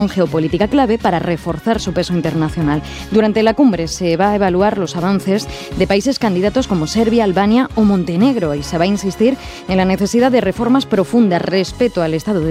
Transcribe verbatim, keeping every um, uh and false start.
geopolítica clave para reforzar su peso internacional. Durante la cumbre se va a evaluar los avances de países candidatos como Serbia, Albania o Montenegro y se va a insistir en la necesidad de reformas profundas, respeto al Estado de